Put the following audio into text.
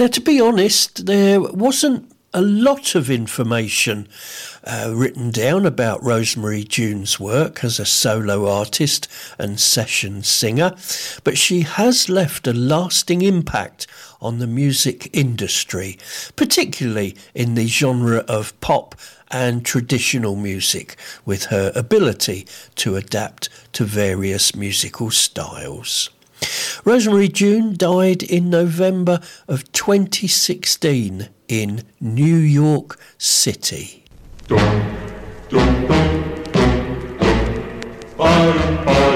Now, to be honest, there wasn't a lot of information written down about Rosemary June's work as a solo artist and session singer, but she has left a lasting impact on the music industry, particularly in the genre of pop and traditional music, with her ability to adapt to various musical styles. Rosemary June died in November of 2016 in New York City. Dum, dum, dum, dum, dum. Bye, bye.